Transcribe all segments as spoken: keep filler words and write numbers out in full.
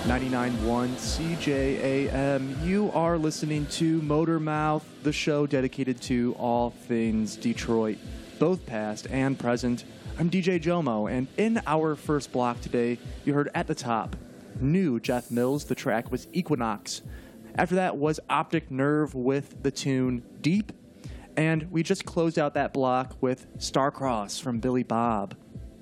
ninety-nine point one C J A M. You are listening to Motor Mouth, the show dedicated to all things Detroit, both past and present. I'm D J Jomo, and in our first block today, you heard at the top, new Jeff Mills. The track was Equinox. After that was Optic Nerve with the tune Deep. And we just closed out that block with Starcross from Billy Bob.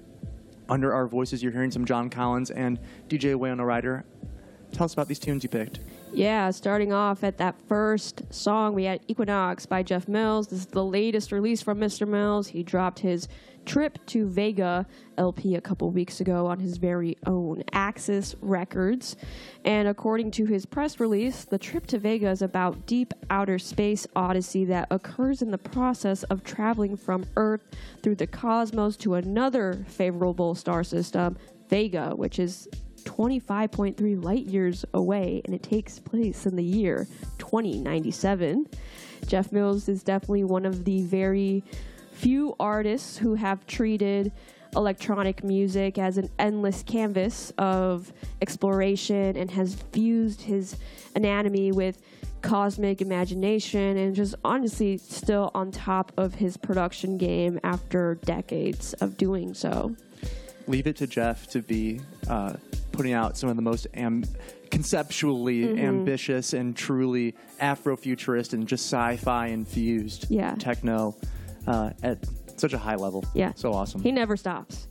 Under our voices, you're hearing some John Collins and D J Wayno Ryder. Tell us about these tunes you picked. Yeah, starting off at that first song, we had Equinox by Jeff Mills. This is the latest release from Mister Mills. He dropped his Trip to Vega L P a couple weeks ago on his very own Axis Records. And according to his press release, the trip to Vega is about deep outer space odyssey that occurs in the process of traveling from Earth through the cosmos to another favorable star system, Vega, which is twenty-five point three light years away, and it takes place in the year twenty ninety-seven. Jeff Mills is definitely one of the very few artists who have treated electronic music as an endless canvas of exploration and has fused his anatomy with cosmic imagination and just honestly still on top of his production game after decades of doing so. Leave it to Jeff to be uh, putting out some of the most am- conceptually mm-hmm. ambitious and truly Afrofuturist and just sci-fi infused yeah. techno uh, at such a high level. Yeah. So awesome. He never stops.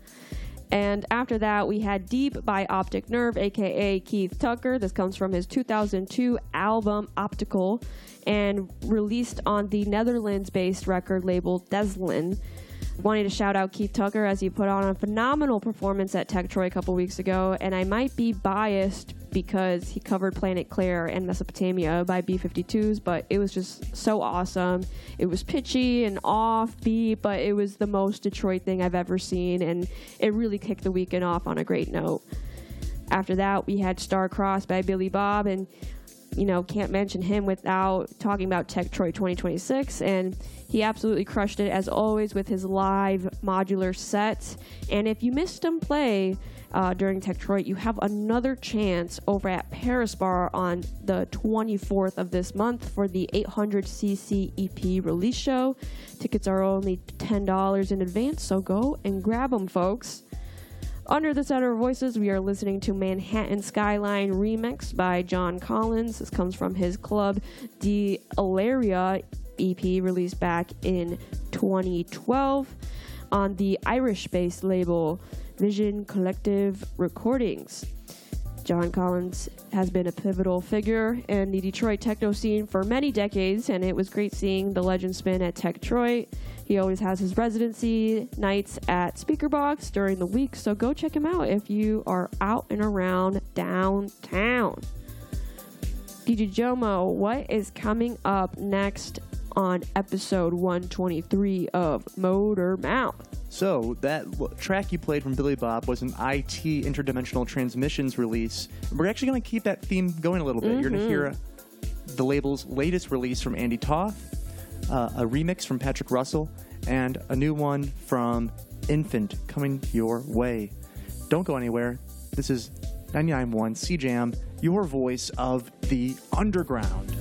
And after that, we had Deep by Optic Nerve, a k a. Keith Tucker. This comes from his two thousand two album Optical and released on the Netherlands-based record label Deslin. Wanted to shout out Keith Tucker as he put on a phenomenal performance at Tech Troy a couple weeks ago, and I might be biased because he covered Planet Claire and Mesopotamia by B fifty-twos, but it was just so awesome. It was pitchy and offbeat, but it was the most Detroit thing I've ever seen, and it really kicked the weekend off on a great note. After that, we had Starcross by Billy Bob, and you know, can't mention him without talking about Tech Troy twenty twenty-six, and he absolutely crushed it as always with his live modular set. And if you missed him play uh, during Tech Troy, you have another chance over at Paris Bar on the twenty-fourth of this month for the eight hundred c c E P release show. Tickets are only ten dollars in advance, so go and grab them, folks. Under the Center of Voices, we are listening to Manhattan Skyline Remix by John Collins. This comes from his Club de Ilaria E P released back in twenty twelve on the Irish-based label Vision Collective Recordings. John Collins has been a pivotal figure in the Detroit techno scene for many decades, and it was great seeing the legend spin at Tech Detroit. He always has his residency nights at Speakerbox during the week, so go check him out if you are out and around downtown. D J Jomo, what is coming up next on episode one twenty-three of Motor Mouth? So, that track you played from Billy Bob was an I T Interdimensional Transmissions release. We're actually going to keep that theme going a little bit. Mm-hmm. You're going to hear the label's latest release from Andy Toth, uh, a remix from Patrick Russell, and a new one from Infant coming your way. Don't go anywhere. This is ninety-nine point one C J A M, your voice of the underground.